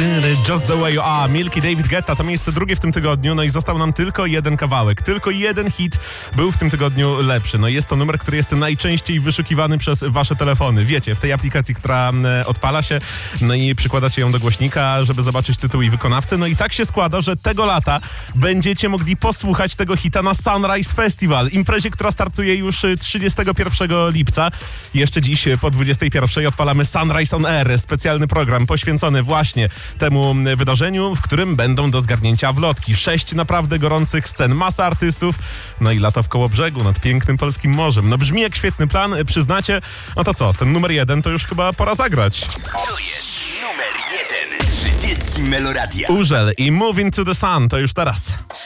Just the way you are. Milky, David Guetta to miejsce drugie w tym tygodniu, no i został nam tylko jeden kawałek. Tylko jeden hit był w tym tygodniu lepszy. No jest to numer, który jest najczęściej wyszukiwany przez wasze telefony. Wiecie, w tej aplikacji, która odpala się, no i przykładacie ją do głośnika, żeby zobaczyć tytuł i wykonawcę. No i tak się składa, że tego lata będziecie mogli posłuchać tego hita na Sunrise Festival, imprezie, która startuje już 31 lipca. Jeszcze dziś po 21 odpalamy Sunrise on Air, specjalny program poświęcony właśnie temu wydarzeniu, w którym będą do zgarnięcia wlotki. 6 naprawdę gorących scen, masa artystów, no i lato w Kołobrzegu nad pięknym polskim morzem. No brzmi jak świetny plan, przyznacie. No to co, ten numer 1 to już chyba pora zagrać. To jest numer 1 30 Meloradia. Urzel i Moving to the Sun to już teraz.